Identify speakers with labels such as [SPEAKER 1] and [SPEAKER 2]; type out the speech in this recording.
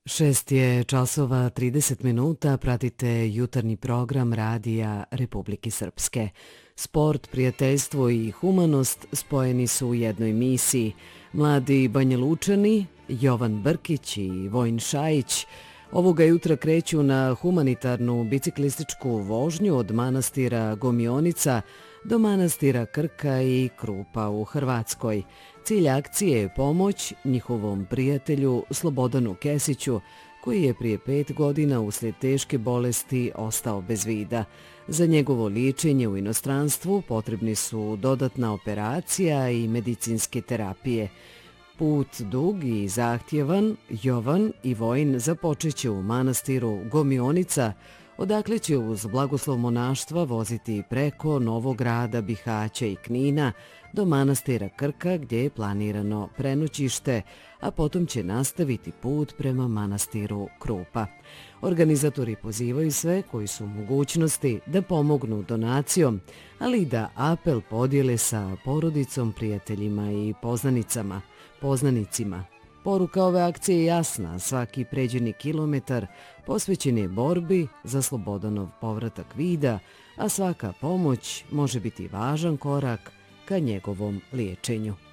[SPEAKER 1] 6:30 pratite jutarnji program Radija Republike Srpske. Sport, prijateljstvo i humanost spojeni su u jednoj misiji. Mladi Banjalučani, Jovan Brkić i Vojin Šajić, ovoga jutra kreću na humanitarnu biciklističku vožnju od manastira Gomionica do manastira Krka i Krupa u Hrvatskoj. Cilj akcije je pomoć njihovom prijatelju Slobodanu Kesiću, koji je prije 5 godina uslijed teške bolesti ostao bez vida. Za njegovo liječenje u inostranstvu potrebni su dodatna operacija i medicinske terapije. Put dug i zahtjevan, Jovan i Vojin započeće u manastiru Gomionica, odakle će uz blagoslov monaštva voziti preko Novog Grada, Bihaća i Knina do manastira Krka gdje je planirano prenoćište, a potom će nastaviti put prema manastiru Krupa. Organizatori pozivaju sve koji su u mogućnosti da pomognu donacijom, ali i da apel podijele sa porodicom, prijateljima i poznanicima. Poruka ove akcije je jasna, svaki pređeni kilometar posvećen je borbi za Slobodanov povratak vida, a svaka pomoć može biti važan korak ka njegovom liječenju.